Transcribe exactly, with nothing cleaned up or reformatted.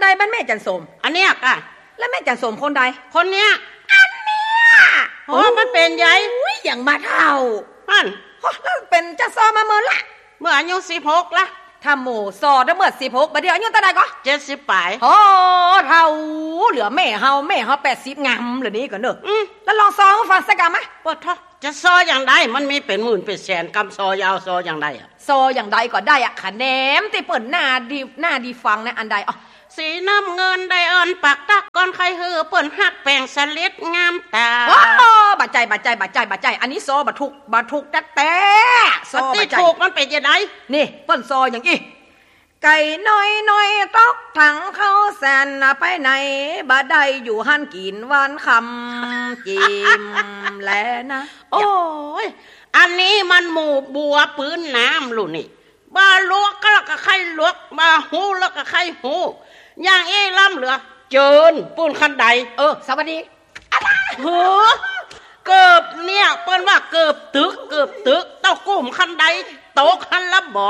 ใดเป็นแม่จันสมอันเนี้ยกะแล้วแม่จันสมคนใดคนเนี้ยอันเนี้ยโอ้มันเป็นใหญ่อย่างมาเท่าอันแล้วเป็นจันซอมาเมื่อละเมื่ออายุสิบหกละถ้าหมู่ซอได้เมื่อสิบหกบัดเดี๋ยวอายุเท่าใดก็เจ็ดสิบปลายโอ้เท่าเหลือแม่เฮาแม่เฮาแปดสิบงามเหลือนี้ก่อนเด้อแล้วลองซอฟังสักกะมั้ยปะทะจะซออย่างใดมันมีเป็นหมื่นเป็นแสนกำซอยาวซออย่างใดอ่ะซออย่างใดก็ได้อ่ะคะแนนที่เปิ่นหน้าดีหน้าดีฟังนะอันใดอ๋อสีน้ำเงินได้เอินปักตักก่อนใครเฮือเปิ่นฮักแปลงสลิดงามตาโอ้บาดใจบาดใจบาดใจบาดใจอันนี้ซอบาทุกบาทุกแต่แต่ซอบาดใจถูกมันเป็นยังไงนี่เปิ่นซออย่างอีไก่น้อยน้อยตอกถังเข้าแสนไปไหนบาได้อยู่หันกินวันคำจิมแล้วนะโอ้ยอันนี้มันหมู่บัวปืนน้ำลูกนี่บาลวกก็แล้วก็ไข่ลวกบาหูแล้วก็ไข่หูอย่างเอ้ล่ำเหลือเจินปูนคันใดเออสวัสดีเฮ้อเกือบเนี่ยเปิ้นว่าเกือบตึกเกือบตึกเต้ากุ้มคันใดโตคันละบ่